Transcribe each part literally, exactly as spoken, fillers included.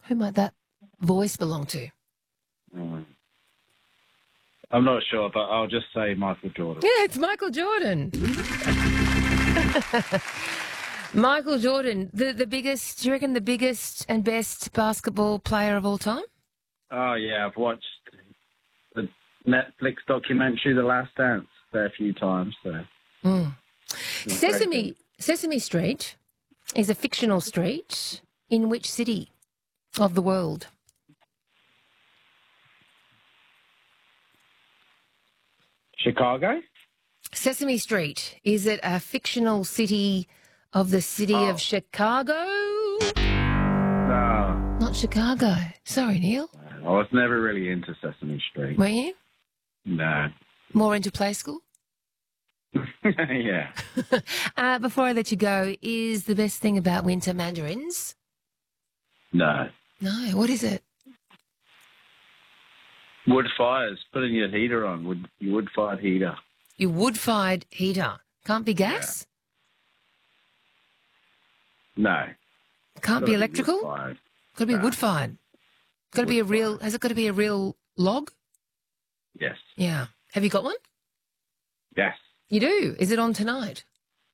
Who might that voice belong to? Mm. I'm not sure, but I'll just say Michael Jordan. Yeah, it's Michael Jordan. Michael Jordan, the, the biggest, do you reckon the biggest and best basketball player of all time? Oh, yeah, I've watched the Netflix documentary, The Last Dance, a fair few times. So. Mm. Sesame, Sesame Street is a fictional street in which city of the world? Chicago? Sesame Street, is it a fictional city of the city oh. of Chicago? No. Not Chicago. Sorry, Neil. I was never really into Sesame Street. Were you? No. More into Play School? Yeah. uh, before I let you go, is the best thing about winter mandarins? No. No, what is it? Wood fires, putting your heater on, wood, your wood-fired heater. Your wood-fired heater. Can't be gas? Yeah. No. Can't be electrical? Got to be no. wood-fired. Got to be a real, has it got to be a real log? Yes. Yeah. Have you got one? Yes. You do? Is it on tonight?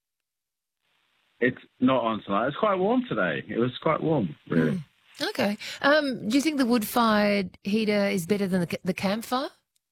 It's not on tonight. It's quite warm today. It was quite warm, really. Mm. Okay. Um, do you think the wood-fired heater is better than the, the campfire?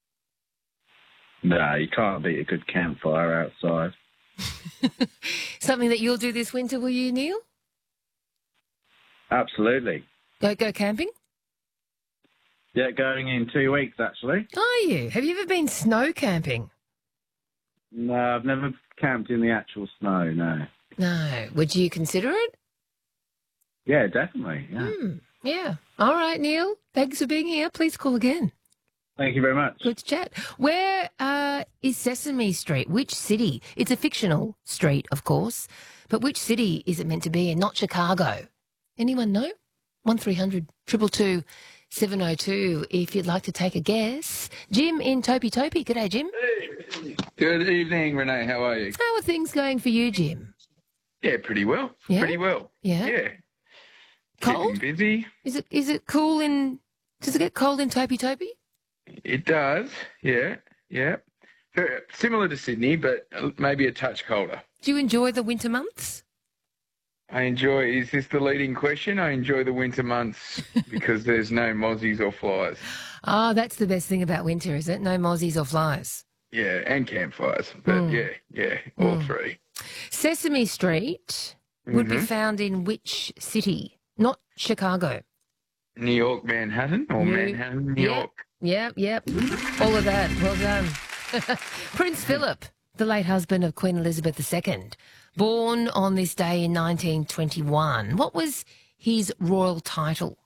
No, you can't beat a good campfire outside. Something that you'll do this winter, will you, Neil? Absolutely. Go go camping? Yeah, going in two weeks, actually. Are you? Have you ever been snow camping? No, I've never camped in the actual snow, no. No. Would you consider it? Yeah, definitely. Yeah. Mm, yeah. All right, Neil. Thanks for being here. Please call again. Thank you very much. Good to chat. Where uh, is Sesame Street? Which city? It's a fictional street, of course, but which city is it meant to be in? Not Chicago. Anyone know? one three hundred two two two seven oh two if you'd like to take a guess. Jim in Topi Topi. G'day, Jim. Hey. Good evening, Renee. How are you? How are things going for you, Jim? Yeah, pretty well. Yeah? Pretty well. Yeah. Yeah. Cold? Keeping busy. Is it is it cool in? Does it get cold in Topi Topi? It does. Yeah. Yeah. Very similar to Sydney, but maybe a touch colder. Do you enjoy the winter months? I enjoy. Is this the leading question? I enjoy the winter months because there's no mozzies or flies. Oh, that's the best thing about winter, is it? No mozzies or flies. Yeah, and campfires. But Mm. yeah, yeah, all Mm. three. Sesame Street would be Mhm. found in which city? Not Chicago. New York, Manhattan, or New- Manhattan, New Yep. York. Yep, yep. All of that. Well done. Prince Philip, the late husband of Queen Elizabeth the Second, born on this day in nineteen twenty-one. What was his royal title?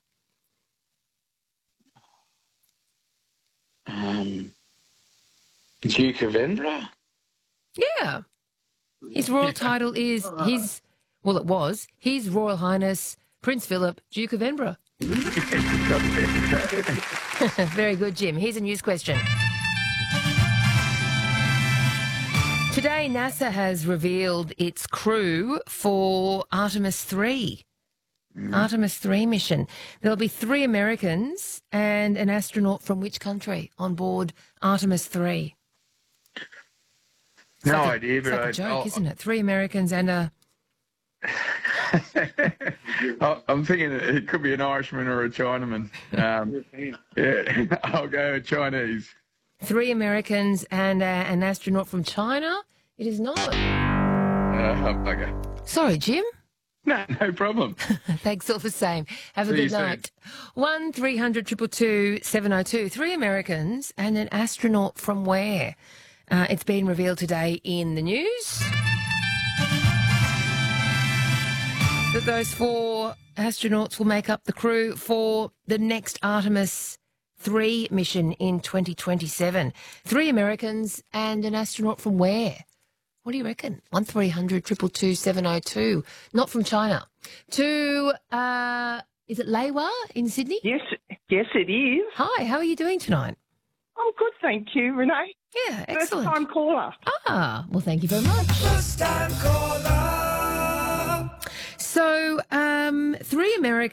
Um, Duke of Edinburgh? Yeah. His royal title is his, well, it was, His Royal Highness Prince Philip, Duke of Edinburgh. Very good, Jim. Here's a news question. Today, NASA has revealed its crew for Artemis three. Mm. Artemis three mission. There'll be three Americans and an astronaut from which country on board Artemis three? It's No like a, idea, it's but like a I- joke, I'll- isn't it? Three Americans and a... I- I'm thinking it could be an Irishman or a Chinaman. Um, yeah, I'll go Chinese. Three Americans and uh, an astronaut from China? It is not. Uh, okay. Sorry, Jim. No, no problem. Thanks all the same. Have a See good you soon. night. one three hundred two two two seven oh two. Three Americans and an astronaut from where? Uh, it's been revealed today in the news that those four astronauts will make up the crew for the next Artemis three mission in twenty twenty-seven. Three Americans and an astronaut from where? What do you reckon? one three hundred two two two seven oh two. Not from China. To, uh, is it Leiwa in Sydney? Yes, yes, it is. Hi, how are you doing tonight? I'm good, thank you, Renee. Yeah, First excellent. time caller. Ah, well, thank you very much. First time caller. So, um, three Americans.